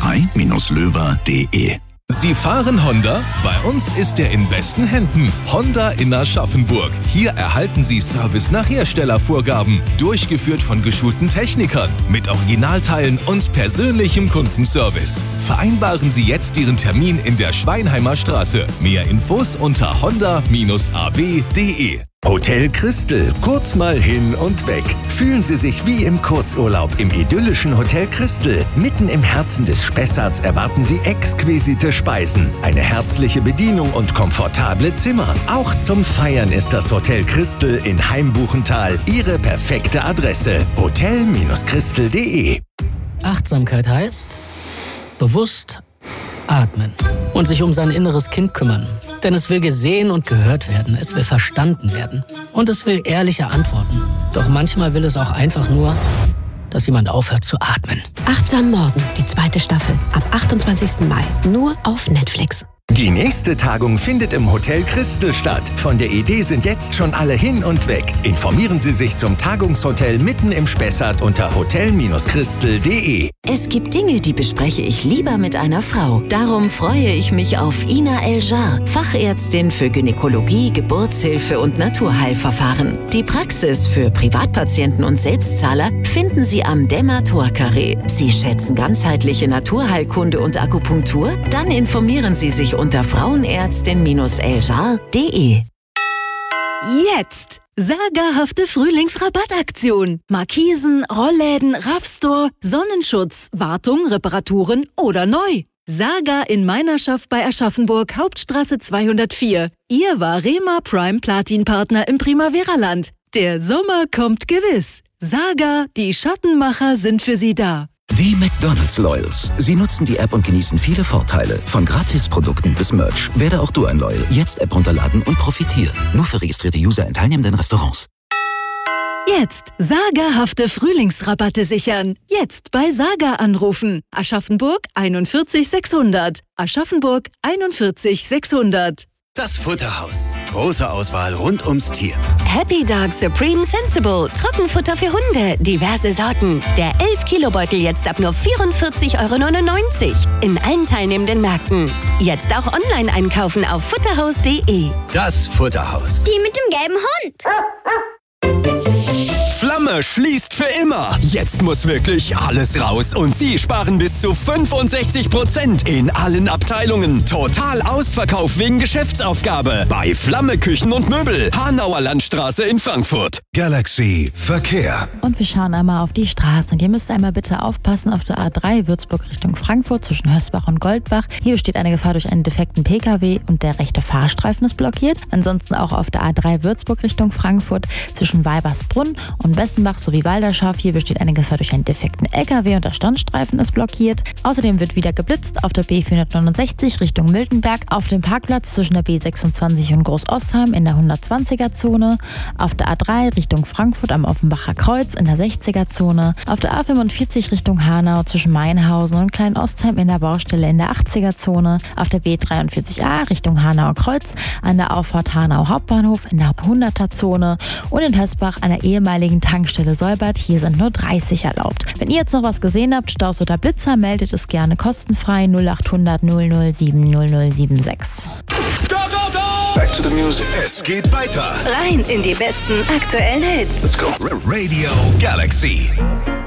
mai-löwer.de. Sie fahren Honda? Bei uns ist er in besten Händen. Honda in Aschaffenburg. Hier erhalten Sie Service nach Herstellervorgaben, durchgeführt von geschulten Technikern, mit Originalteilen und persönlichem Kundenservice. Vereinbaren Sie jetzt Ihren Termin in der Schweinheimer Straße. Mehr Infos unter honda-ab.de. Hotel Christel, kurz mal hin und weg. Fühlen Sie sich wie im Kurzurlaub im idyllischen Hotel Christel. Mitten im Herzen des Spessarts erwarten Sie exquisite Speisen, eine herzliche Bedienung und komfortable Zimmer. Auch zum Feiern ist das Hotel Christel in Heimbuchental Ihre perfekte Adresse. hotel-christel.de. Achtsamkeit heißt bewusst atmen und sich um sein inneres Kind kümmern. Denn es will gesehen und gehört werden, es will verstanden werden und es will ehrliche Antworten. Doch manchmal will es auch einfach nur, dass jemand aufhört zu atmen. Achtsam Morgen, die 2. Staffel, ab 28. Mai, nur auf Netflix. Die nächste Tagung findet im Hotel Christel statt. Von der Idee sind jetzt schon alle hin und weg. Informieren Sie sich zum Tagungshotel mitten im Spessart unter hotel-christel.de. Es gibt Dinge, die bespreche ich lieber mit einer Frau. Darum freue ich mich auf Ina El-Jar, Fachärztin für Gynäkologie, Geburtshilfe und Naturheilverfahren. Die Praxis für Privatpatienten und Selbstzahler finden Sie am Demator-Carré. Sie schätzen ganzheitliche Naturheilkunde und Akupunktur? Dann informieren Sie sich unter frauenärztin-eljar.de. Jetzt! Sagerhafte Frühlingsrabattaktion. Markisen, Rollläden, Raffstore, Sonnenschutz, Wartung, Reparaturen oder neu. Saga in Meinerschaft bei Aschaffenburg, Hauptstraße 204. Ihr Varema Prime Platin Partner im Primavera-Land. Der Sommer kommt gewiss. Saga, die Schattenmacher sind für Sie da. Die McDonald's Loyals. Sie nutzen die App und genießen viele Vorteile. Von Gratisprodukten bis Merch. Werde auch du ein Loyal. Jetzt App runterladen und profitieren. Nur für registrierte User in teilnehmenden Restaurants. Jetzt sagerhafte Frühlingsrabatte sichern. Jetzt bei Saga anrufen. Aschaffenburg 41 600. Aschaffenburg 41 600. Das Futterhaus. Große Auswahl rund ums Tier. Happy Dog Supreme Sensible. Trockenfutter für Hunde. Diverse Sorten. Der 11-Kilo-Beutel jetzt ab nur 44,99 € in allen teilnehmenden Märkten. Jetzt auch online einkaufen auf futterhaus.de. Das Futterhaus. Die mit dem gelben Hund. Flamme schließt für immer. Jetzt muss wirklich alles raus und Sie sparen bis zu 65% in allen Abteilungen. Total Ausverkauf wegen Geschäftsaufgabe bei Flamme Küchen und Möbel. Hanauer Landstraße in Frankfurt. Galaxy Verkehr. Und wir schauen einmal auf die Straßen. Und ihr müsst einmal bitte aufpassen auf der A3 Würzburg Richtung Frankfurt zwischen Hösbach und Goldbach. Hier besteht eine Gefahr durch einen defekten Pkw und der rechte Fahrstreifen ist blockiert. Ansonsten auch auf der A3 Würzburg Richtung Frankfurt zwischen Weibersbrunn und Wessenbach sowie Walderschaft. Hier besteht eine Gefahr durch einen defekten LKW und der Standstreifen ist blockiert. Außerdem wird wieder geblitzt auf der B469 Richtung Miltenberg, auf dem Parkplatz zwischen der B26 und Großostheim in der 120er-Zone, auf der A3 Richtung Frankfurt am Offenbacher Kreuz in der 60er-Zone, auf der A45 Richtung Hanau zwischen Mainhausen und Kleinostheim in der Baustelle in der 80er-Zone, auf der B43a Richtung Hanauer Kreuz an der Auffahrt Hanau Hauptbahnhof in der 100er-Zone und in Hösbach an der ehemaligen Tankstelle Solbert. Hier sind nur 30 erlaubt. Wenn ihr jetzt noch was gesehen habt, Staus oder Blitzer, meldet es gerne kostenfrei 0800 007 0076. Go, go, go! Back to the music. Es geht weiter. Rein in die besten aktuellen Hits. Let's go. Radio Galaxy.